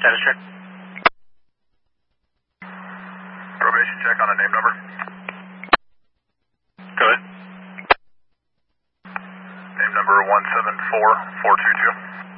Status check. Probation check on a name number. Go ahead. Name number 174422.